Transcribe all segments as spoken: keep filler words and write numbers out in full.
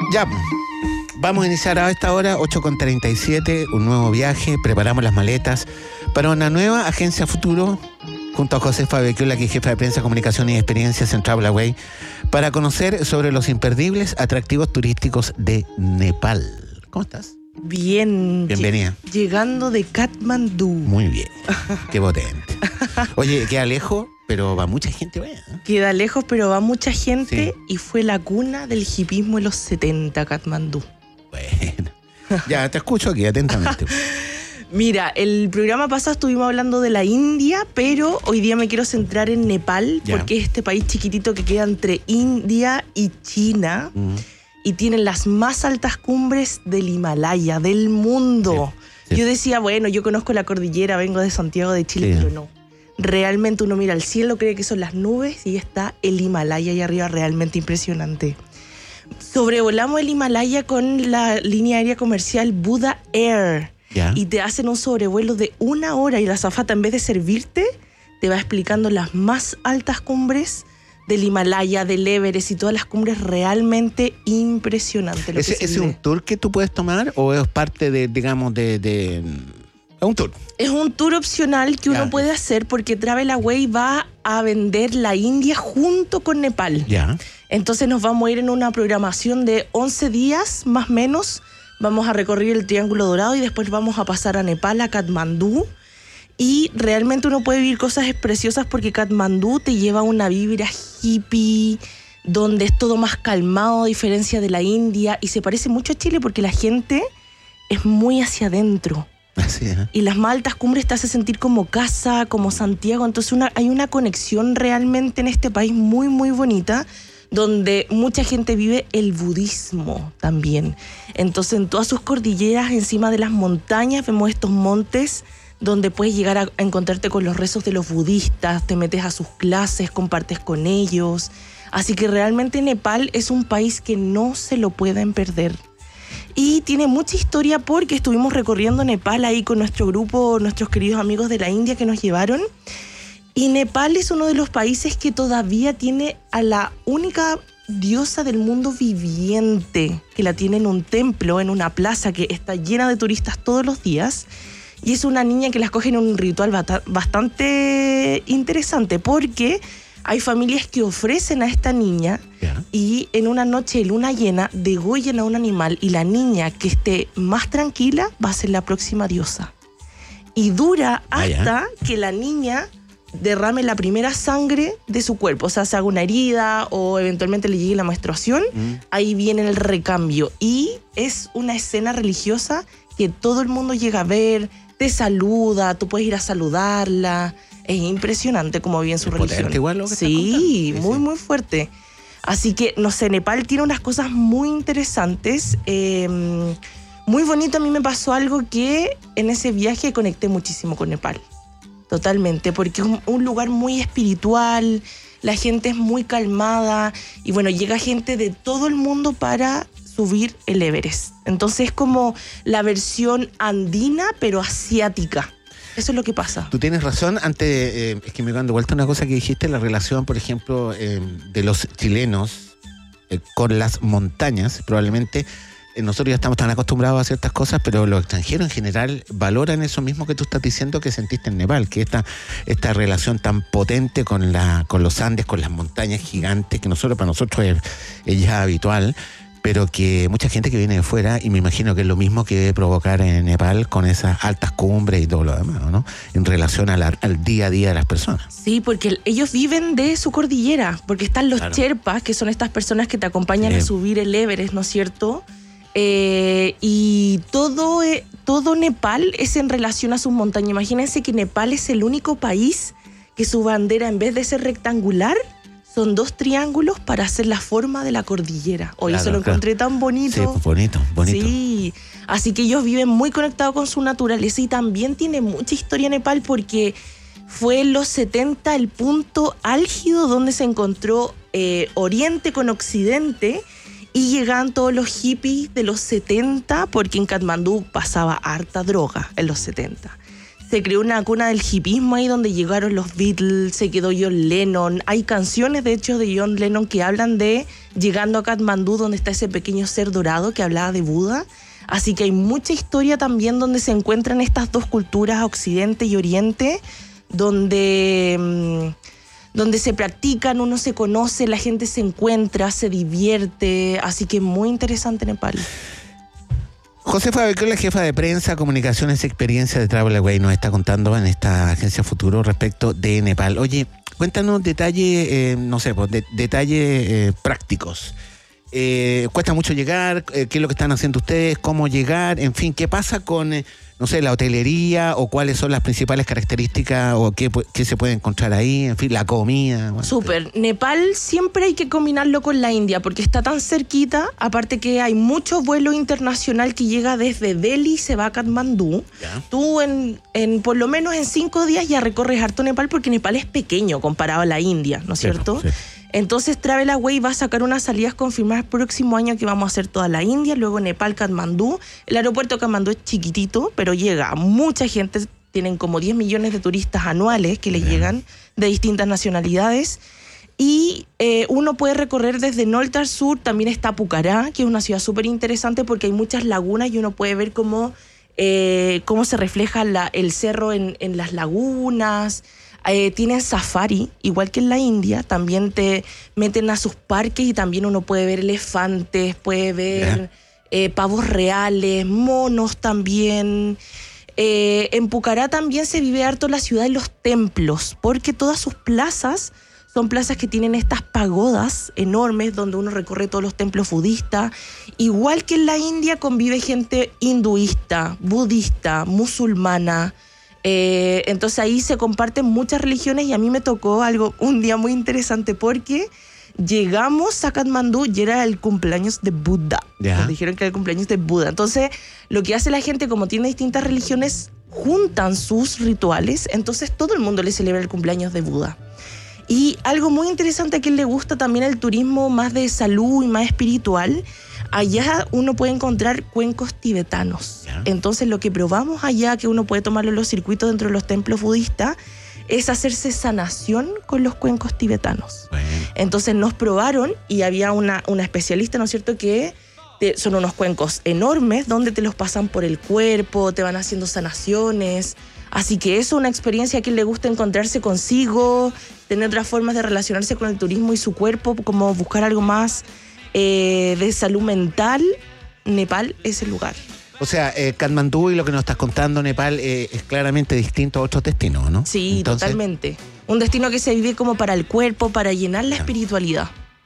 Ya, vamos a iniciar a esta hora, ocho con treinta y siete, un nuevo viaje. Preparamos las maletas para una nueva agencia futuro, junto a Josefa Becchiola, que es jefa de prensa, comunicación y experiencias en Travel Away, para conocer sobre los imperdibles atractivos turísticos de Nepal. ¿Cómo estás? Bien. Bienvenida. Llegando de Katmandú. Muy bien. Qué potente. Oye, queda lejos, pero va mucha gente, ¿eh? Queda lejos, pero va mucha gente, Sí. y fue la cuna del hipismo en los setenta, Katmandú. Bueno. Ya, te escucho aquí atentamente. Mira, el programa pasado estuvimos hablando de la India, pero hoy día me quiero centrar en Nepal, Ya. porque es este país chiquitito que queda entre India y China. Mm. Y tienen las más altas cumbres del Himalaya, del mundo. Sí, sí. Yo decía, bueno, yo conozco la cordillera, vengo de Santiago de Chile, Sí. pero no. Realmente uno mira al cielo, cree que son las nubes y está el Himalaya ahí arriba, realmente impresionante. Sobrevolamos el Himalaya con la línea aérea comercial Buddha Air. Ya. Y te hacen un sobrevuelo de una hora y la azafata, en vez de servirte, te va explicando las más altas cumbres del Himalaya, del Everest y todas las cumbres. Realmente impresionante. Lo ¿Ese que se es vive. un tour que tú puedes tomar o es parte de, digamos, de... de... Es un tour. Es un tour opcional que uno Ya. puede hacer porque Travel Away va a vender la India junto con Nepal. Ya. Entonces nos vamos a ir en una programación de once días, más o menos. Vamos a recorrer el Triángulo Dorado y después vamos a pasar a Nepal, a Katmandú. Y realmente uno puede vivir cosas preciosas porque Katmandú te lleva una vibra hippie, donde es todo más calmado, a diferencia de la India. Y se parece mucho a Chile porque la gente es muy hacia adentro. Así es. Y las más altas cumbres te hace sentir como casa, como Santiago. Entonces una, hay una conexión realmente en este país muy, muy bonita, donde mucha gente vive el budismo también. Entonces en todas sus cordilleras, encima de las montañas, vemos estos montes donde puedes llegar a encontrarte con los rezos de los budistas, te metes a sus clases, compartes con ellos. Así que realmente Nepal es un país que no se lo pueden perder. Y tiene mucha historia porque estuvimos recorriendo Nepal ahí con nuestro grupo, nuestros queridos amigos de la India que nos llevaron. Y Nepal es uno de los países que todavía tiene a la única diosa del mundo viviente, que la tiene en un templo, en una plaza que está llena de turistas todos los días. Y es una niña que la escogen en un ritual bata- bastante interesante porque hay familias que ofrecen a esta niña. Ya. Y en una noche de luna llena degollan a un animal y la niña que esté más tranquila va a ser la próxima diosa. Y dura Ah, ya. hasta que la niña derrame la primera sangre de su cuerpo. O sea, se haga una herida o eventualmente le llegue la menstruación. Mm. Ahí viene el recambio. Y es una escena religiosa que todo el mundo llega a ver, te saluda, tú puedes ir a saludarla. Es impresionante cómo vive en su Es religión. potente igual lo que estás Sí, contando. Sí, muy, sí. muy fuerte. Así que, no sé, Nepal tiene unas cosas muy interesantes. Eh, muy bonito. A mí me pasó algo que en ese viaje conecté muchísimo con Nepal. Totalmente, porque es un, un lugar muy espiritual, la gente es muy calmada y bueno, llega gente de todo el mundo para subir el Everest. Entonces es como la versión andina, pero asiática. Eso es lo que pasa. Tú tienes razón. Antes, eh, es que me dando vuelta una cosa que dijiste, la relación, por ejemplo, eh, de los chilenos eh, con las montañas. Probablemente eh, nosotros ya estamos tan acostumbrados a ciertas cosas, pero los extranjeros en general valoran eso mismo que tú estás diciendo que sentiste en Nepal, que esta, esta relación tan potente con, la, con los Andes, con las montañas gigantes, que nosotros para nosotros es, es ya habitual, pero que mucha gente que viene de fuera, y me imagino que es lo mismo que debe provocar en Nepal con esas altas cumbres y todo lo demás, ¿no? En relación a la, al día a día de las personas. Sí, porque ellos viven de su cordillera, porque están los Claro. Sherpas, que son estas personas que te acompañan Sí. a subir el Everest, ¿no es cierto? Eh, y todo, eh, todo Nepal es en relación a sus montañas. Imagínense que Nepal es el único país que su bandera, en vez de ser rectangular, son dos triángulos para hacer la forma de la cordillera. Hoy Claro, eso lo claro. encontré tan bonito. Sí, pues bonito, bonito. Sí, así que ellos viven muy conectados con su naturaleza y también tiene mucha historia Nepal porque fue en los setenta el punto álgido donde se encontró eh, Oriente con Occidente y llegaban todos los hippies de los setenta porque en Katmandú pasaba harta droga en los setenta. Se creó una cuna del hipismo ahí donde llegaron los Beatles, se quedó John Lennon. Hay canciones, de hecho, de John Lennon que hablan de llegando a Katmandú, donde está ese pequeño ser dorado que hablaba de Buda. Así que hay mucha historia también donde se encuentran estas dos culturas, Occidente y Oriente, donde, donde se practican, uno se conoce, la gente se encuentra, se divierte. Así que muy interesante Nepal. Josefa Becol, la jefa de prensa, comunicaciones y experiencia de Travelaway, nos está contando en esta agencia Futuro respecto de Nepal. Oye, cuéntanos detalles, eh, no sé, pues, de, detalles eh, prácticos. Eh, ¿Cuesta mucho llegar? Eh, ¿Qué es lo que están haciendo ustedes? ¿Cómo llegar? En fin, ¿qué pasa con, eh, no sé, la hotelería? ¿O cuáles son las principales características? ¿O qué, qué se puede encontrar ahí? En fin, la comida. Bueno, Súper. Nepal siempre hay que combinarlo con la India porque está tan cerquita. Aparte que hay mucho vuelo internacional que llega desde Delhi y se va a Katmandú. ¿Ya? Tú en, en por lo menos en cinco días ya recorres harto Nepal porque Nepal es pequeño comparado a la India, ¿no es cierto? Sí. Entonces Travelaway va a sacar unas salidas confirmadas el próximo año que vamos a hacer toda la India, luego Nepal, Katmandú. El aeropuerto de Katmandú es chiquitito, pero llega mucha gente, tienen como diez millones de turistas anuales que les Bien. llegan de distintas nacionalidades. Y eh, uno puede recorrer desde norte al sur, también está Pucará, que es una ciudad súper interesante porque hay muchas lagunas y uno puede ver cómo, eh, cómo se refleja la, el cerro en, en las lagunas. Eh, tienen safari, igual que en la India, también te meten a sus parques y también uno puede ver elefantes, puede ver eh, pavos reales, monos también. Eh, en Pucará también se vive harto la ciudad de los templos, porque todas sus plazas son plazas que tienen estas pagodas enormes donde uno recorre todos los templos budistas. Igual que en la India convive gente hinduista, budista, musulmana. Eh, entonces ahí se comparten muchas religiones y a mí me tocó algo, un día muy interesante porque llegamos a Katmandú y era el cumpleaños de Buda. Nos dijeron que era el cumpleaños de Buda. Entonces lo que hace la gente, como tiene distintas religiones, juntan sus rituales, entonces todo el mundo le celebra el cumpleaños de Buda. Y algo muy interesante a quien le gusta también el turismo más de salud y más espiritual, allá uno puede encontrar cuencos tibetanos. ¿Ya? Entonces lo que probamos allá, que uno puede tomarlo en los circuitos dentro de los templos budistas, es hacerse sanación con los cuencos tibetanos. Bueno. Entonces nos probaron y había una, una especialista, ¿no es cierto?, que te, son unos cuencos enormes donde te los pasan por el cuerpo, te van haciendo sanaciones. Así que eso es una experiencia a quien le gusta encontrarse consigo, tener otras formas de relacionarse con el turismo y su cuerpo, como buscar algo más eh, de salud mental. Nepal es el lugar. O sea, eh, Katmandú y lo que nos estás contando, Nepal, eh, es claramente distinto a otros destinos, ¿no? Sí, Entonces... totalmente. Un destino que se vive como para el cuerpo, para llenar la espiritualidad.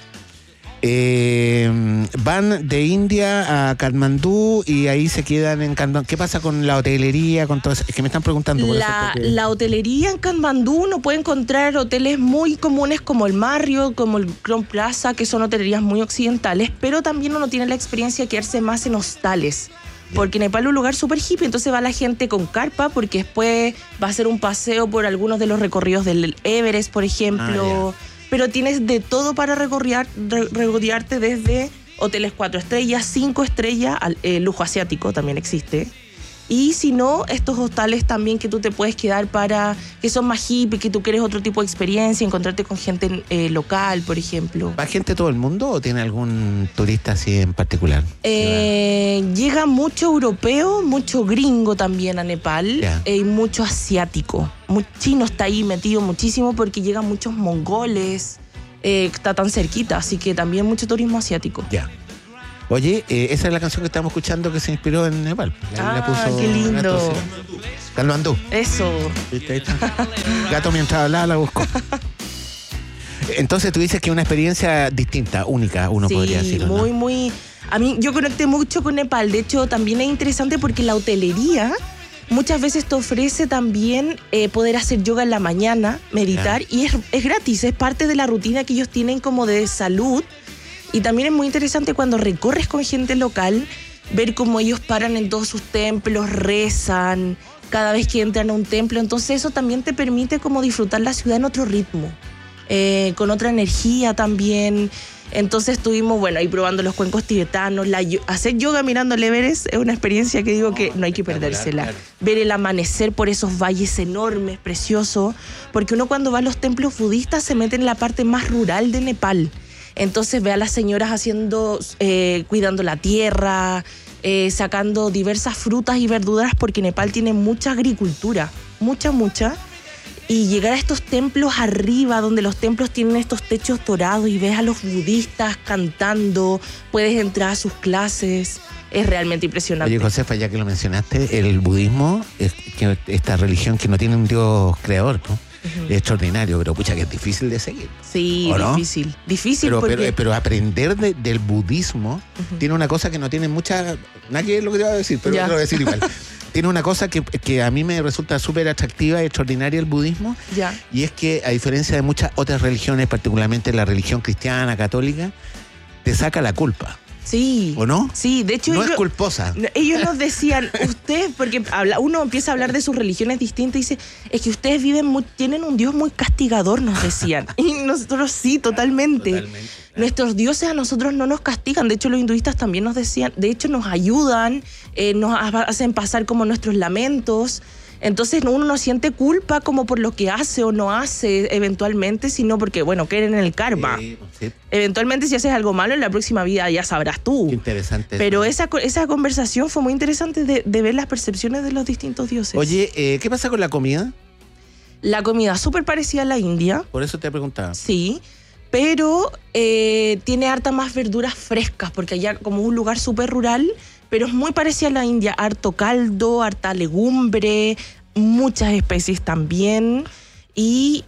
Eh, van de India a Katmandú y ahí se quedan en Katmandú. ¿Qué pasa con la hotelería, con todo eso? Es que me están preguntando por la, eso. Porque... La hotelería en Katmandú uno puede encontrar hoteles muy comunes como el Marriott, como el Crown Plaza, que son hotelerías muy occidentales, pero también uno tiene la experiencia de quedarse más en hostales. Porque Nepal es un lugar súper hippie, entonces va la gente con carpa, porque después va a hacer un paseo por algunos de los recorridos del Everest, por ejemplo. Ah, pero tienes de todo para recorrer, re, regodearte desde hoteles cuatro estrellas, cinco estrellas, eh, lujo asiático también existe. Y si no, estos hostales también que tú te puedes quedar para, que son más hippies, que tú quieres otro tipo de experiencia, encontrarte con gente eh, local, por ejemplo. ¿Va gente de todo el mundo o tiene algún turista así en particular? Eh, llega mucho europeo, mucho gringo también a Nepal, yeah. eh, y mucho asiático. Muy chino está ahí metido muchísimo porque llegan muchos mongoles, eh, está tan cerquita, así que también mucho turismo asiático. Ya. Yeah. Oye, eh, esa es la canción que estamos escuchando que se inspiró en Nepal. La, ah, la puso qué lindo. Katmandú. Eso. ¿Viste? Ahí está. Gato mientras hablaba la busco. Entonces tú dices que es una experiencia distinta, única, uno sí, podría decirlo. Sí, muy, ¿no? muy... A mí, yo conecté mucho con Nepal. De hecho, también es interesante porque la hotelería muchas veces te ofrece también eh, poder hacer yoga en la mañana, meditar, claro. y es, es gratis, es parte de la rutina que ellos tienen como de salud. Y también es muy interesante cuando recorres con gente local, ver cómo ellos paran en todos sus templos, rezan cada vez que entran a un templo. Entonces eso también te permite como disfrutar la ciudad en otro ritmo, eh, con otra energía también. Entonces estuvimos, bueno, ahí probando los cuencos tibetanos. La, hacer yoga mirando el Everest es una experiencia que digo que no hay que perdérsela. Claro. Ver el amanecer por esos valles enormes, preciosos, porque uno cuando va a los templos budistas se mete en la parte más rural de Nepal. Entonces ve a las señoras haciendo, eh, cuidando la tierra, eh, sacando diversas frutas y verduras, porque Nepal tiene mucha agricultura, mucha, mucha. Y llegar a estos templos arriba, donde los templos tienen estos techos dorados y ves a los budistas cantando, puedes entrar a sus clases, es realmente impresionante. Oye, Josefa, ya que lo mencionaste, el budismo es que esta religión que no tiene un Dios creador, ¿no? Uh-huh. Es extraordinario, pero pucha que es difícil de seguir. Sí, ¿no? difícil, difícil pero, porque... pero, pero aprender de, del budismo uh-huh. tiene una cosa que no tiene mucha... Nada que es lo que te voy a decir, pero ya. Te lo voy a decir igual. Tiene una cosa que, que a mí me resulta súper atractiva y extraordinaria el budismo, ya. y es que a diferencia de muchas otras religiones, particularmente la religión cristiana, católica, te saca la culpa. Sí. ¿O no? Sí, de hecho... No ellos, es culposa. Ellos nos decían, ustedes, porque habla, uno empieza a hablar de sus religiones distintas y dice, es que ustedes viven muy, tienen un Dios muy castigador, nos decían. Y nosotros sí, totalmente. Totalmente claro. Nuestros dioses a nosotros no nos castigan. De hecho, los hinduistas también nos decían, de hecho nos ayudan, eh, nos hacen pasar como nuestros lamentos. Entonces uno no siente culpa como por lo que hace o no hace eventualmente, sino porque, bueno, creen en el karma. Sí, sí. Eventualmente si haces algo malo en la próxima vida ya sabrás tú. Qué interesante. Pero eso. esa, esa conversación fue muy interesante de, de ver las percepciones de los distintos dioses. Oye, eh, ¿qué pasa con la comida? La comida súper parecida a la India. Por eso te preguntaba. Sí, pero eh, tiene harta más verduras frescas, porque allá como un lugar súper rural... Pero es muy parecida a la India, harto caldo, harta legumbre, muchas especies también. Y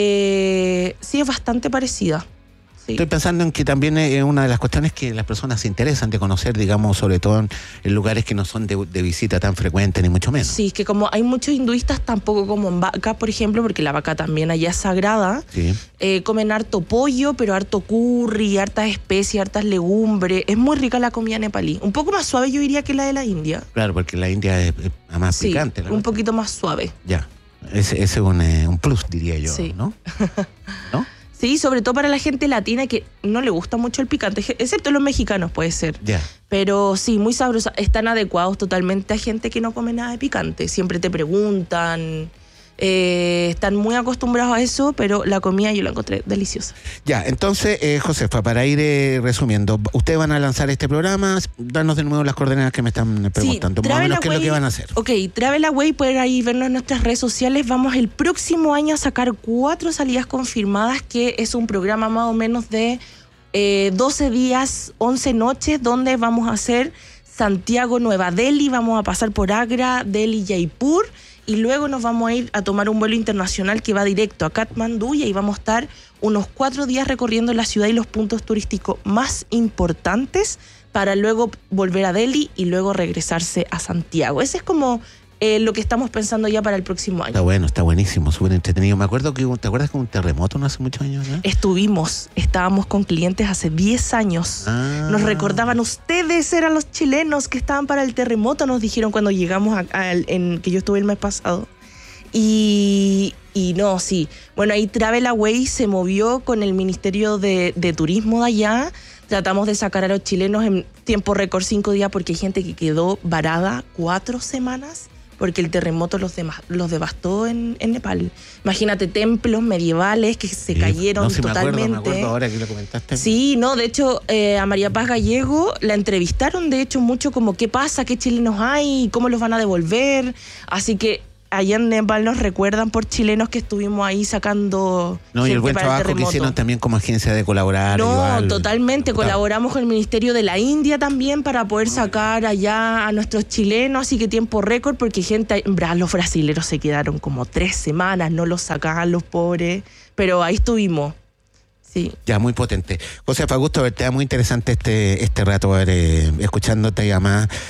eh, sí, es bastante parecida. Sí. Estoy pensando en que también es una de las cuestiones que las personas se interesan de conocer, digamos, sobre todo en, en lugares que no son de, de visita tan frecuente, ni mucho menos. Sí, es que como hay muchos hinduistas, tampoco como en vaca, por ejemplo, porque la vaca también allá es sagrada, sí. eh, comen harto pollo, pero harto curry, hartas especies, hartas legumbres. Es muy rica la comida nepalí. Un poco más suave yo diría que la de la India. Claro, porque la India es, es más sí, picante. ¿no? Un poquito más suave. Ya, ese, ese es un, eh, un plus, diría yo, sí. ¿no? ¿No? Sí, sobre todo para la gente latina que no le gusta mucho el picante, excepto los mexicanos puede ser. Yeah. Pero sí, muy sabrosa. Están adecuados totalmente a gente que no come nada de picante. Siempre te preguntan, eh, están muy acostumbrados a eso, pero la comida yo la encontré deliciosa. Ya, entonces, eh, Josefa, para ir eh, resumiendo, ustedes van a lanzar este programa, danos de nuevo las coordenadas que me están preguntando, sí, más o menos qué Away, es lo que van a hacer. Ok, Travel Away, pueden ahí vernos en nuestras redes sociales. Vamos el próximo año a sacar cuatro salidas confirmadas, que es un programa más o menos de eh, doce días, once noches, donde vamos a hacer Santiago, Nueva Delhi, vamos a pasar por Agra, Delhi, Jaipur, y luego nos vamos a ir a tomar un vuelo internacional que va directo a Katmandú, y ahí vamos a estar unos cuatro días recorriendo la ciudad y los puntos turísticos más importantes para luego volver a Delhi y luego regresarse a Santiago. Ese es como eh, lo que estamos pensando ya para el próximo año. Está bueno, está buenísimo, súper entretenido. Me acuerdo que, ¿te acuerdas que hubo un terremoto no hace muchos años? ¿No? Estuvimos, estábamos con clientes hace diez años. Ah. Nos recordaban, ustedes eran los chilenos que estaban para el terremoto, nos dijeron cuando llegamos a, a, en que yo estuve el mes pasado. Y, y no, sí. Bueno, ahí Travel Away se movió con el Ministerio de, de Turismo de allá. Tratamos de sacar a los chilenos en tiempo récord, cinco días, porque hay gente que quedó varada cuatro semanas porque el terremoto los, de, los devastó en, en Nepal. Imagínate, templos medievales que se sí, cayeron no, si totalmente. Me acuerdo, me acuerdo ahora que lo comentaste. Sí, no, de hecho, eh, a María Paz Gallego la entrevistaron, de hecho, mucho como qué pasa, qué chilenos hay, cómo los van a devolver. Así que allá en Nepal nos recuerdan por chilenos que estuvimos ahí sacando. No, y el buen trabajo el que hicieron también como agencia de colaborar. No, igual, totalmente. claro. Colaboramos con el Ministerio de la India también para poder sacar allá a nuestros chilenos, así que tiempo récord, porque gente, los brasileros se quedaron como tres semanas, no los sacaban los pobres, pero ahí estuvimos. Sí. Ya, muy potente. Josefa, gusto verte, muy interesante este, este rato, a ver, eh, escuchándote y además